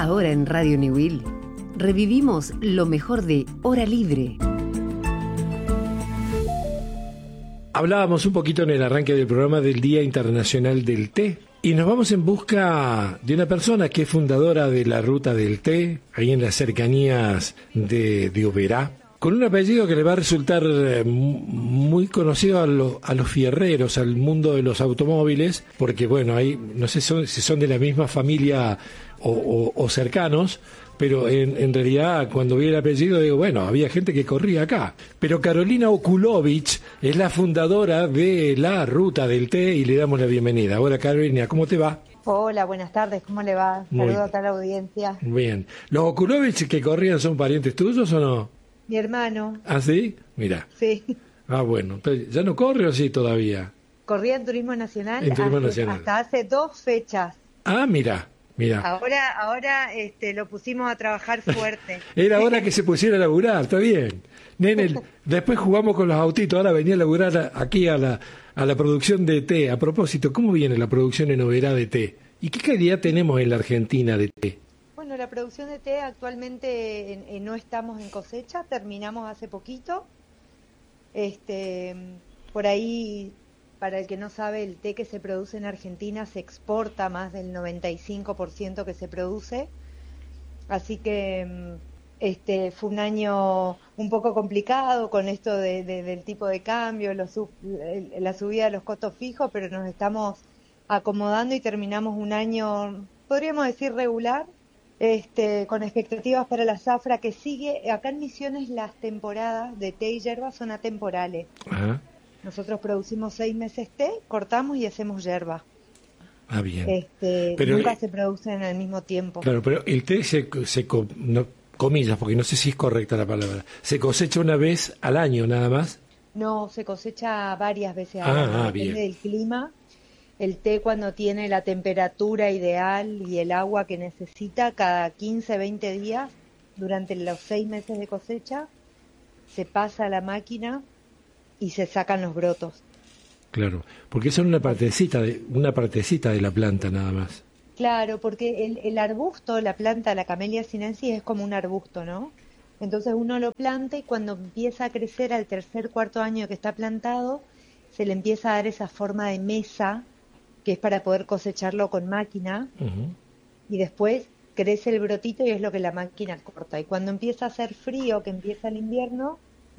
Ahora en Radio New Will revivimos lo mejor de Hora Libre. Hablábamos un poquito en el arranque del programa del Día Internacional del Té y nos vamos en busca de una persona que es fundadora de la Ruta del Té, ahí en las cercanías de Oberá, con un apellido que le va a resultar muy conocido a los fierreros, al mundo de los automóviles, porque bueno, ahí no sé si son de la misma familia o cercanos, pero en realidad cuando vi el apellido digo, bueno, había gente que corría acá. Pero Carolina Okulovich es la fundadora de la Ruta del Té y le damos la bienvenida. Hola Carolina, ¿cómo te va? Hola, buenas tardes, ¿cómo le va? Saludos a toda la audiencia. Bien. ¿Los Okulovich que corrían son parientes tuyos o no? Mi hermano. ¿Ah, sí? Mira. Sí. Ah, bueno. Entonces, ¿ya no corre o sí todavía? Corría en Turismo Nacional, Nacional. Hasta hace 2 fechas. Ah, mira. Ahora lo pusimos a trabajar fuerte. Era hora que se pusiera a laburar, está bien. Nene, después jugamos con los autitos, ahora venía a laburar aquí a la producción de té. A propósito, ¿cómo viene la producción en Oberá de té? ¿Y qué calidad tenemos en la Argentina de té? Bueno, la producción de té actualmente no estamos en cosecha, terminamos hace poquito. Por ahí, para el que no sabe, el té que se produce en Argentina se exporta más del 95% que se produce. Así que fue un año un poco complicado con esto del tipo de cambio, la subida de los costos fijos, pero nos estamos acomodando y terminamos un año, podríamos decir, regular. Con expectativas para la zafra que sigue. Acá en Misiones las temporadas de té y yerba son atemporales. Ajá. Nosotros producimos 6 meses té, cortamos y hacemos yerba. Ah, bien. Pero nunca se producen al mismo tiempo. Claro, pero el té no, comillas, porque no sé si es correcta la palabra, ¿se cosecha una vez al año nada más? No, se cosecha varias veces al año, depende del clima. El té, cuando tiene la temperatura ideal y el agua que necesita, cada 15, 20 días, durante los 6 meses de cosecha, se pasa a la máquina y se sacan los brotos. Claro, porque son una partecita de la planta nada más. Claro, porque el arbusto, la planta, la Camellia sinensis, es como un arbusto, ¿no? Entonces uno lo planta y cuando empieza a crecer al tercer, cuarto año que está plantado, se le empieza a dar esa forma de mesa, que es para poder cosecharlo con máquina, y después crece el brotito y es lo que la máquina corta. Y cuando empieza a hacer frío, que empieza el invierno,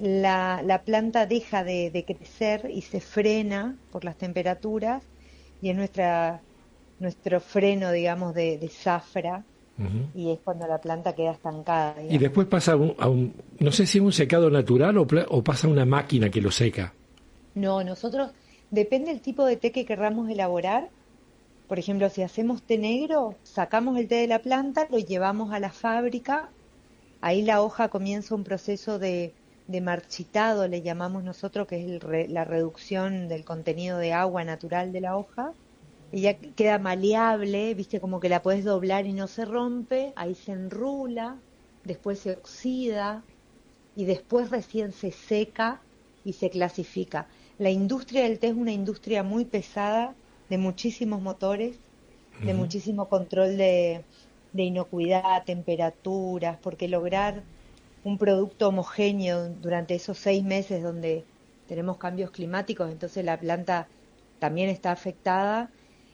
la planta deja de crecer y se frena por las temperaturas, y es nuestro freno, digamos, de zafra, y es cuando la planta queda estancada, digamos. Y después pasa a un, no sé si es un secado natural o pasa a una máquina que lo seca. No, nosotros... Depende del tipo de té que querramos elaborar. Por ejemplo, si hacemos té negro, sacamos el té de la planta, lo llevamos a la fábrica. Ahí la hoja comienza un proceso de marchitado, le llamamos nosotros, que es la reducción del contenido de agua natural de la hoja. Y ya queda maleable, viste, como que la puedes doblar y no se rompe. Ahí se enrula, después se oxida y después recién se seca y se clasifica. La industria del té es una industria muy pesada, de muchísimos motores, de muchísimo control de inocuidad, temperaturas, porque lograr un producto homogéneo durante esos 6 meses donde tenemos cambios climáticos, entonces la planta también está afectada,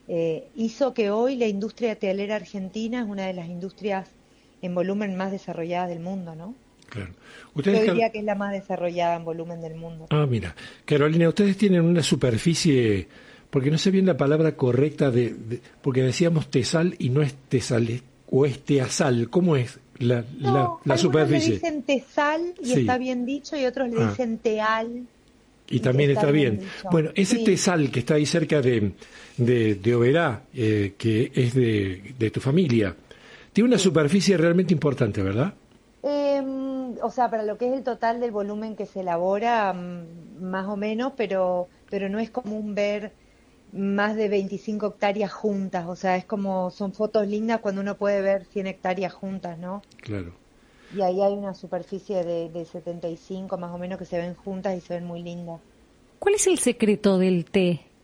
hizo que hoy la industria tealera argentina es una de las industrias en volumen más desarrolladas del mundo, ¿no? Claro. Yo diría que es la más desarrollada en volumen del mundo. Ah, mira. Carolina, ustedes tienen una superficie, porque no sé bien la palabra correcta, porque decíamos tesal y no es tesal, o es teasal. ¿Cómo es la superficie? Le dicen tesal y sí. Está bien dicho, y otros le dicen teal. Y también está bien. Bueno, ese tesal que está ahí cerca de Oberá, que es de tu familia, tiene una superficie realmente importante, ¿verdad? O sea, para lo que es el total del volumen que se elabora, más o menos, pero no es común ver más de 25 hectáreas juntas. O sea, es como, son fotos lindas cuando uno puede ver 100 hectáreas juntas, ¿no? Claro. Y ahí hay una superficie de 75 más o menos que se ven juntas y se ven muy lindas. ¿Cuál es el secreto del té?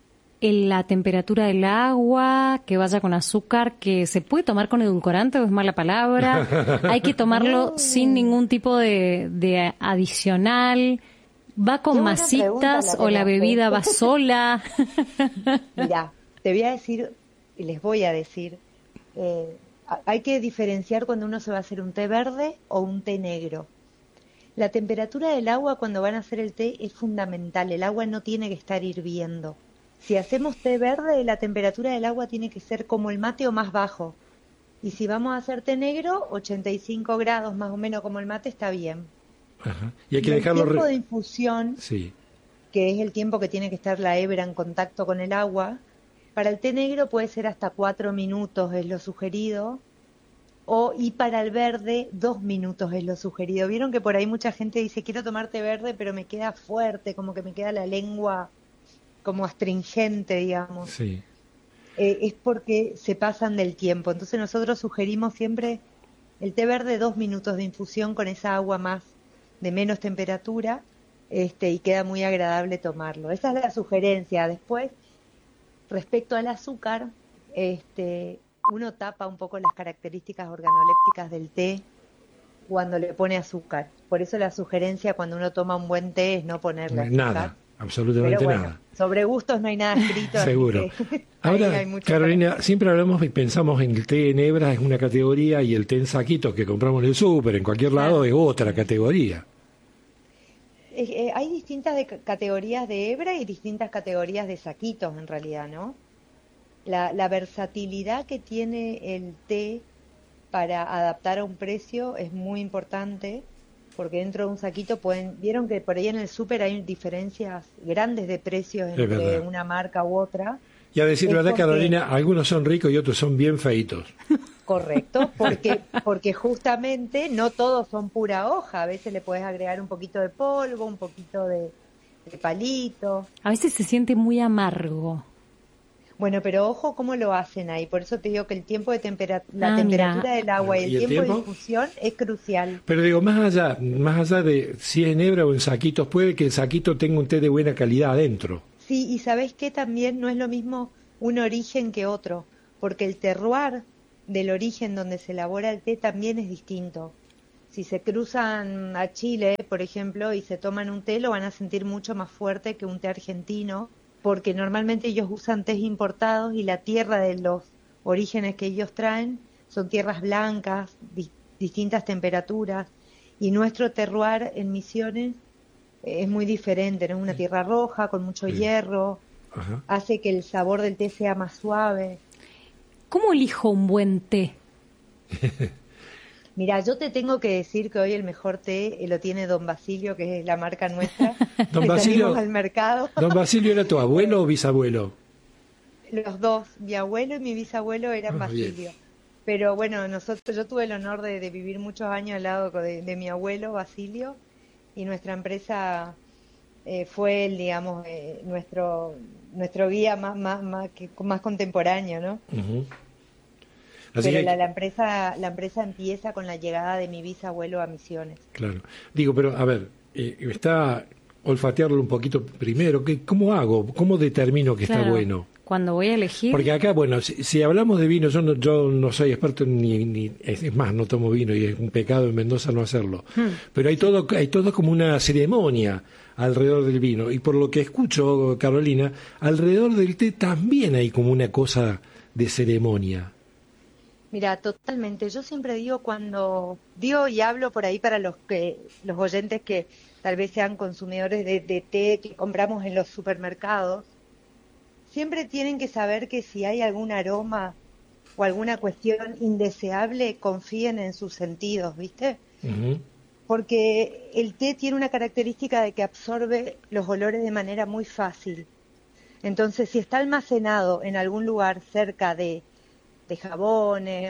la temperatura del agua, que vaya con azúcar, que se puede tomar con edulcorante o es mala palabra? ¿Hay que tomarlo sin ningún tipo de adicional? ¿Va con masitas o la bebida va sola? Mira, te voy a decir, y les voy a decir, hay que diferenciar cuando uno se va a hacer un té verde o un té negro. La temperatura del agua cuando van a hacer el té es fundamental, el agua no tiene que estar hirviendo. Si hacemos té verde, la temperatura del agua tiene que ser como el mate o más bajo. Y si vamos a hacer té negro, 85 grados más o menos como el mate está bien. Ajá. Y hay que El dejarlo... tiempo de infusión, Sí. que es el tiempo que tiene que estar la hebra en contacto con el agua, para el té negro puede ser hasta 4 minutos, es lo sugerido, y para el verde 2 minutos es lo sugerido. Vieron que por ahí mucha gente dice, quiero tomar té verde, pero me queda fuerte, como que me queda la lengua como astringente, digamos. Sí. Es porque se pasan del tiempo. Entonces nosotros sugerimos siempre el té verde 2 minutos de infusión con esa agua más de menos temperatura, y queda muy agradable tomarlo. Esa es la sugerencia. Después, respecto al azúcar, uno tapa un poco las características organolépticas del té cuando le pone azúcar. Por eso la sugerencia cuando uno toma un buen té es no ponerle azúcar. Nada, absolutamente Pero bueno, nada. sobre gustos no hay nada escrito. Seguro. Así que Ahora, hay mucho Carolina, siempre hablamos y pensamos en el té en hebra es una categoría y el té en saquitos que compramos en el súper, en cualquier lado, es otra categoría. Hay distintas categorías de hebra y distintas categorías de saquitos en realidad, ¿no? La versatilidad que tiene el té para adaptar a un precio es muy importante, porque dentro de un saquito vieron que por ahí en el súper hay diferencias grandes de precios entre una marca u otra. Y a decir Es verdad, porque- Carolina, algunos son ricos y otros son bien feitos. Correcto, porque justamente no todos son pura hoja, a veces le puedes agregar un poquito de polvo, un poquito de palito. A veces se siente muy amargo. Bueno, pero ojo cómo lo hacen ahí, por eso te digo que el tiempo de la Ah, temperatura mira. del agua y ¿Y el el tiempo de tiempo? infusión es crucial. Pero digo, más allá de si es en hebra o en saquitos, puede que el saquito tenga un té de buena calidad adentro. Sí, y sabés que también no es lo mismo un origen que otro, porque el terroir del origen donde se elabora el té también es distinto. Si se cruzan a Chile, por ejemplo, y se toman un té, lo van a sentir mucho más fuerte que un té argentino, porque normalmente ellos usan tés importados y la tierra de los orígenes que ellos traen son tierras blancas, distintas temperaturas, y nuestro terroir en Misiones es muy diferente, ¿no? Es una tierra roja con mucho hierro, Ajá. hace que el sabor del té sea más suave. ¿Cómo elijo un buen té? Mira, yo te tengo que decir que hoy el mejor té lo tiene Don Basilio, que es la marca nuestra. Don que Basilio, salimos al mercado. ¿Don Basilio era tu abuelo o bisabuelo? Los dos, mi abuelo y mi bisabuelo eran Ah, bien. Basilio. Pero bueno, yo tuve el honor de vivir muchos años al lado de mi abuelo Basilio, y nuestra empresa fue, digamos, nuestro guía más contemporáneo, ¿no? Ujú. Así Pero que, la empresa empieza con la llegada de mi bisabuelo a Misiones. claro. Digo, pero a ver, está olfatearlo un poquito primero. ¿Cómo hago? ¿Cómo determino que está Claro, bueno? Cuando voy a elegir, Porque acá, bueno, si hablamos de vino, yo no soy experto es más, no tomo vino y es un pecado en Mendoza no hacerlo. Pero hay todo como una ceremonia alrededor del vino. Y por lo que escucho, Carolina, alrededor del té también hay como una cosa de ceremonia. Mira, totalmente. Yo siempre digo y hablo por ahí para los oyentes que tal vez sean consumidores de té que compramos en los supermercados, siempre tienen que saber que si hay algún aroma o alguna cuestión indeseable, confíen en sus sentidos, ¿viste? Ujú. Porque el té tiene una característica de que absorbe los olores de manera muy fácil. Entonces, si está almacenado en algún lugar cerca de jabones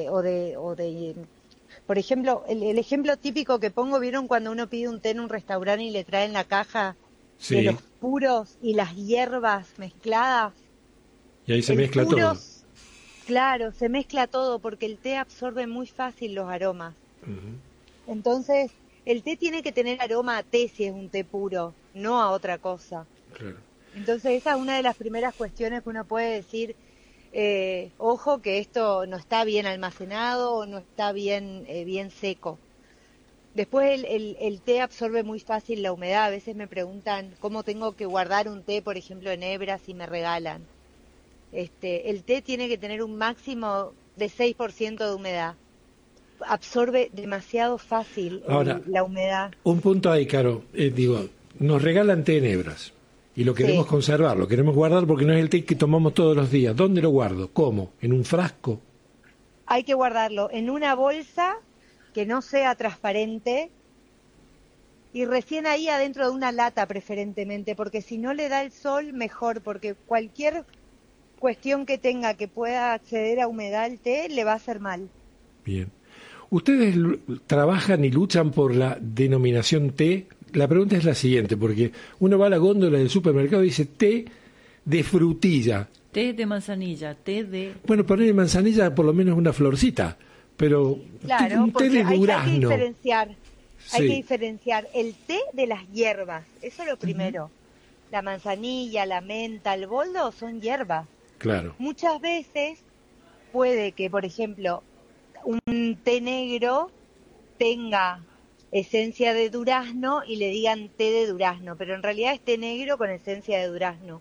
por ejemplo, el ejemplo típico que pongo, ¿vieron cuando uno pide un té en un restaurante y le traen la caja Sí. de los puros y las hierbas mezcladas? Y ahí se El mezcla todo. puros, claro, se mezcla todo porque el té absorbe muy fácil los aromas. Ujú. Entonces, el té tiene que tener aroma a té si es un té puro, no a otra cosa. Claro. Entonces esa es una de las primeras cuestiones que uno puede decir, ojo que esto no está bien almacenado o no está bien seco. Después el té absorbe muy fácil la humedad. A veces me preguntan cómo tengo que guardar un té, por ejemplo, en hebras si me regalan. El té tiene que tener un máximo de 6% de humedad. Absorbe demasiado fácil Ahora, la humedad. un punto ahí, Caro. Nos regalan té en hebras y lo queremos Sí. conservar, lo queremos guardar porque no es el té que tomamos todos los días. ¿Dónde lo guardo? ¿Cómo? ¿En un frasco? Hay que guardarlo en una bolsa que no sea transparente y recién ahí adentro de una lata preferentemente, porque si no le da el sol, mejor, porque cualquier cuestión que tenga que pueda acceder a humedad al té le va a hacer mal. Bien. ¿Ustedes trabajan y luchan por la denominación té? La pregunta es la siguiente, porque uno va a la góndola del supermercado y dice té de frutilla. Té de manzanilla, té de... Bueno, ponerle manzanilla por lo menos una florcita, pero Claro, un té porque de hay que durazno. diferenciar. Hay Sí. que diferenciar el té de las hierbas, eso es lo primero. La manzanilla, la menta, el boldo son hierbas. Claro. Muchas veces puede que, por ejemplo, un té negro tenga esencia de durazno y le digan té de durazno, pero en realidad es té negro con esencia de durazno.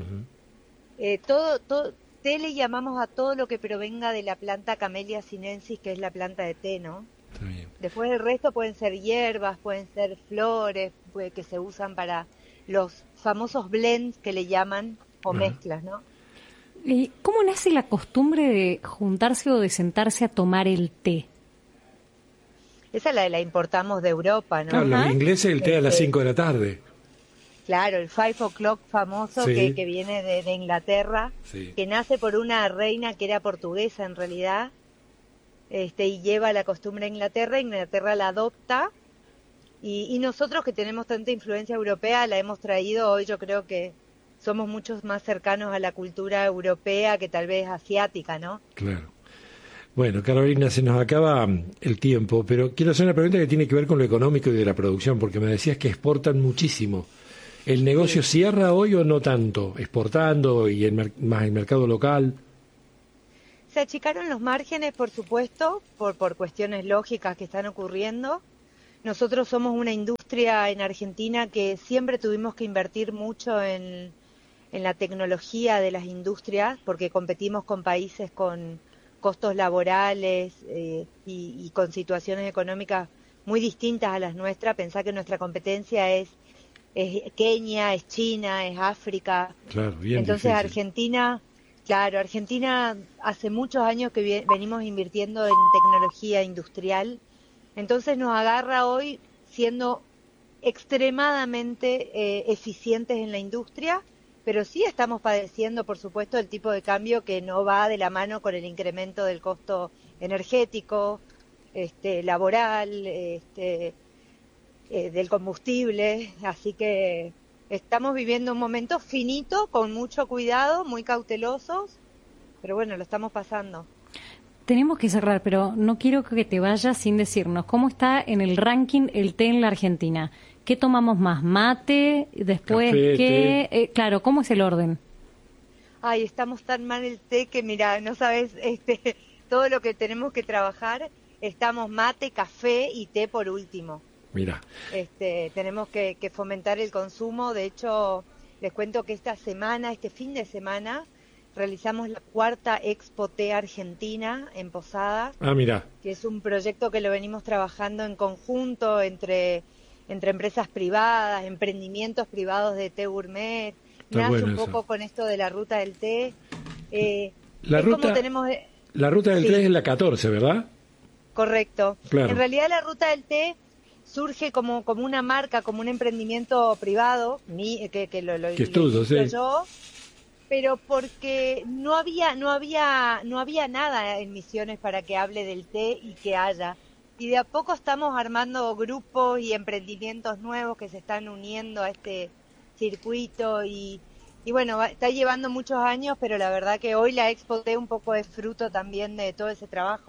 Todo té le llamamos a todo lo que provenga de la planta Camellia sinensis, que es la planta de té, ¿no? Está bien. Después el resto pueden ser hierbas, pueden ser flores, que se usan para los famosos blends que le llaman, o Ajá. mezclas, ¿no? ¿Cómo nace la costumbre de juntarse o de sentarse a tomar el té? Esa la importamos de Europa, ¿no? Claro, los ingleses el té a las 5 de la tarde. Claro, el 5 o'clock famoso Sí. que viene de Inglaterra, Sí. que nace por una reina que era portuguesa en realidad, y lleva la costumbre a Inglaterra la adopta, y nosotros que tenemos tanta influencia europea la hemos traído. Hoy yo creo que somos muchos más cercanos a la cultura europea que tal vez asiática, ¿no? Claro. Bueno, Carolina, se nos acaba el tiempo, pero quiero hacer una pregunta que tiene que ver con lo económico y de la producción, porque me decías que exportan muchísimo. ¿El negocio cierra hoy o no tanto? ¿Exportando y más el mercado local? Se achicaron los márgenes, por supuesto, por cuestiones lógicas que están ocurriendo. Nosotros somos una industria en Argentina que siempre tuvimos que invertir mucho en la tecnología de las industrias, porque competimos con países con costos laborales y con situaciones económicas muy distintas a las nuestras. Pensá que nuestra competencia es Kenia, es China, es África. Claro, bien Entonces difícil. Argentina hace muchos años que venimos invirtiendo en tecnología industrial. Entonces nos agarra hoy siendo extremadamente eficientes en la industria, pero sí estamos padeciendo, por supuesto, el tipo de cambio que no va de la mano con el incremento del costo energético, laboral, del combustible. Así que estamos viviendo un momento finito, con mucho cuidado, muy cautelosos, pero bueno, lo estamos pasando. Tenemos que cerrar, pero no quiero que te vayas sin decirnos cómo está en el ranking el té en la Argentina. ¿Qué tomamos más? ¿Mate? Después, Café, ¿qué? Claro, ¿cómo es el orden? Ay, estamos tan mal el té que mira, no sabes todo lo que tenemos que trabajar. Estamos mate, café y té por último. Mira, Tenemos que fomentar el consumo. De hecho, les cuento que este fin de semana, realizamos la 4ª Expo Té Argentina en Posadas, mira, que es un proyecto que lo venimos trabajando en conjunto entre empresas privadas, emprendimientos privados de té gourmet. Está Nace bueno un eso. poco con esto de la ruta del té. La es ruta- como tenemos... la ruta del Sí. té es la 14, ¿verdad? Correcto. Claro. En realidad la ruta del té surge como una marca, como un emprendimiento privado, que lo Que es tuyo, inicio sí. yo, pero porque no había nada en Misiones para que hable del té y que haya. Y de a poco estamos armando grupos y emprendimientos nuevos que se están uniendo a este circuito y bueno, está llevando muchos años, pero la verdad que hoy la Expo Té un poco es fruto también de todo ese trabajo, ¿no?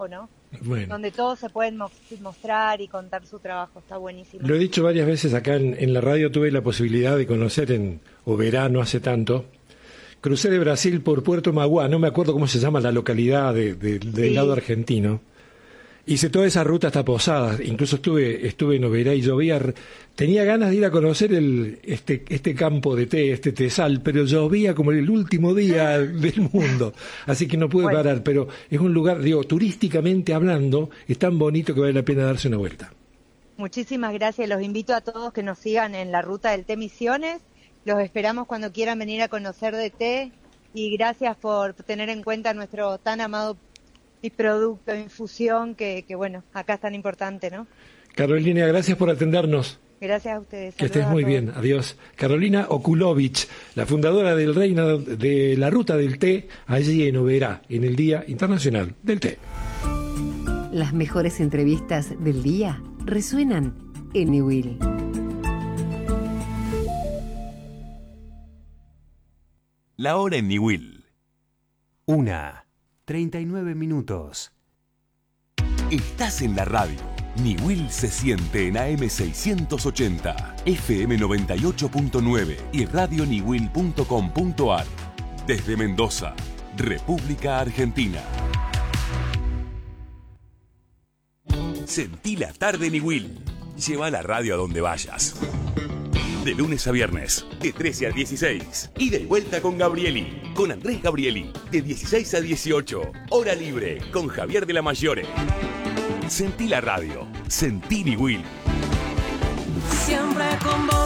Bueno. donde todos se pueden mostrar y contar su trabajo. Está buenísimo. Lo he dicho varias veces acá en la radio, tuve la posibilidad de conocer en Oberá no hace tanto. Crucé de Brasil por Puerto Maguá, no me acuerdo cómo se llama la localidad del lado argentino. Hice toda esa ruta hasta Posadas, incluso estuve en Oberá y llovía. Tenía ganas de ir a conocer este campo de té, este tesal, pero llovía como el último día del mundo, así que no pude parar, pero es un lugar, digo, turísticamente hablando, es tan bonito que vale la pena darse una vuelta. Muchísimas gracias, los invito a todos que nos sigan en la ruta del té Misiones, los esperamos cuando quieran venir a conocer de té y gracias por tener en cuenta nuestro tan amado y producto, infusión, que bueno, acá es tan importante, ¿no? Carolina, gracias por atendernos. Gracias a ustedes. Que estés muy bien, adiós. Carolina Okulovich, la fundadora del Reino de la Ruta del Té, allí en Oberá, en el Día Internacional del Té. Las mejores entrevistas del día resuenan en Niwil. La hora en Niwil. 1:39. Estás en la radio. Niwil se siente en AM 680, FM 98.9 y radioniwil.com.ar. Desde Mendoza, República Argentina. Sentí la tarde Niwil. Lleva la radio a donde vayas. De lunes a viernes, de 13 a 16. Ida y vuelta con Gabrieli, con Andrés Gabrieli, de 16 a 18. Hora libre, con Javier de la Mayore. Sentí la radio, sentí Niwil. Siempre con vos.